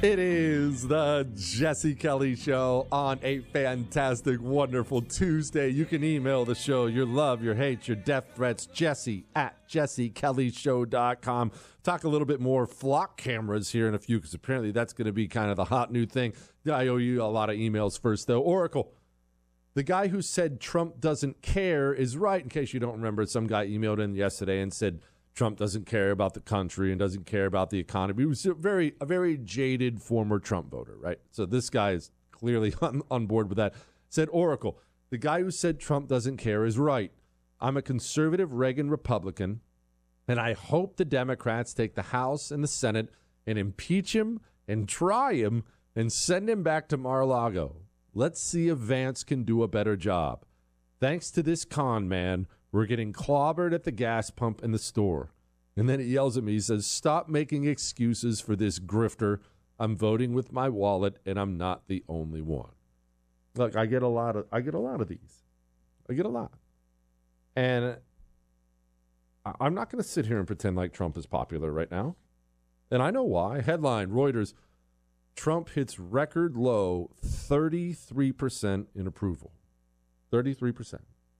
It is the Jesse Kelly Show on a fantastic, wonderful Tuesday. You can email the show your love, your hate, your death threats, Jesse at jessekellyshow.com. Talk a little bit more flock cameras here in a few, because apparently that's going to be kind of the hot new thing. I owe you a lot of emails first, though. Oracle, the guy who said Trump doesn't care is right. In case you don't remember, some guy emailed in yesterday and said Trump doesn't care about the country and doesn't care about the economy. He was a very jaded former Trump voter, right? So this guy is clearly on board with that. Said Oracle, the guy who said Trump doesn't care is right. I'm a conservative Reagan Republican, and I hope the Democrats take the House and the Senate and impeach him and try him and send him back to Mar-a-Lago. Let's see if Vance can do a better job. Thanks to this con man, we're getting clobbered at the gas pump in the store. And then he yells at me. He says, stop making excuses for this grifter. I'm voting with my wallet, and I'm not the only one. Look, I get a lot of these. I get a lot. And I'm not going to sit here and pretend like Trump is popular right now. And I know why. Headline, Reuters, Trump hits record low 33% in approval. 33%.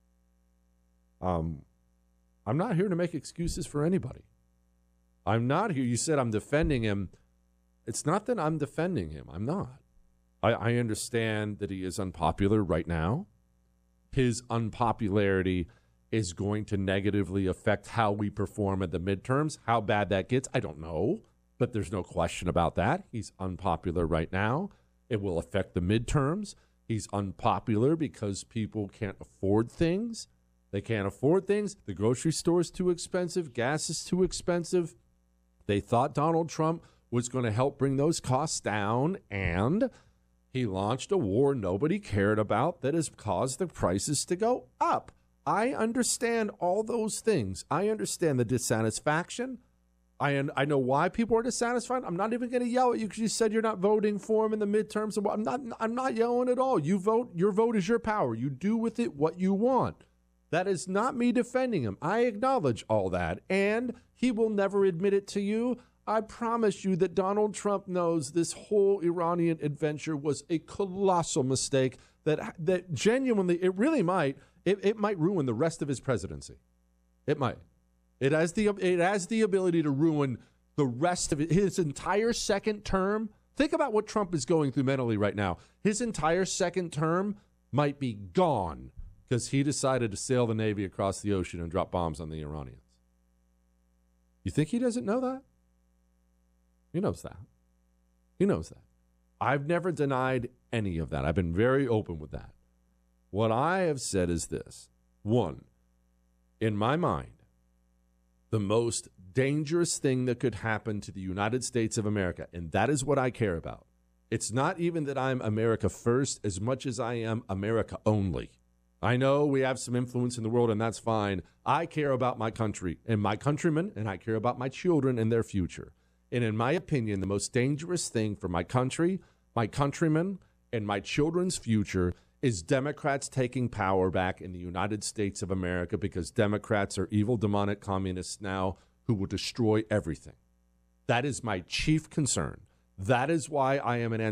I'm not here to make excuses for anybody. I'm not here. You said I'm defending him. It's not that I'm defending him. I'm not. I understand that he is unpopular right now. His unpopularity is going to negatively affect how we perform at the midterms. How bad that gets, I don't know. But there's no question about that. He's unpopular right now. It will affect the midterms. He's unpopular because people can't afford things. They can't afford things. The grocery store is too expensive. Gas is too expensive. They thought Donald Trump was going to help bring those costs down, and he launched a war nobody cared about that has caused the prices to go up. I understand all those things. I understand the dissatisfaction. I know why people are dissatisfied. I'm not even going to yell at you because you said you're not voting for him in the midterms. I'm not yelling at all. You vote. Your vote is your power. You do with it what you want. That is not me defending him. I acknowledge all that, and he will never admit it to you. I promise you that Donald Trump knows this whole Iranian adventure was a colossal mistake that genuinely, it really might, it might ruin the rest of his presidency. It might. It has the ability to ruin the rest of his entire second term. Think about what Trump is going through mentally right now. His entire second term might be gone because he decided to sail the Navy across the ocean and drop bombs on the Iranians. You think he doesn't know that? He knows that. He knows that. I've never denied any of that. I've been very open with that. What I have said is this. One, in my mind, the most dangerous thing that could happen to the United States of America, and that is what I care about. It's not even that I'm America first as much as I am America only. I know we have some influence in the world, and that's fine. I care about my country and my countrymen, and I care about my children and their future. And in my opinion, the most dangerous thing for my country, my countrymen, and my children's future is Democrats taking power back in the United States of America, because Democrats are evil, demonic communists now who will destroy everything. That is my chief concern. That is why I am an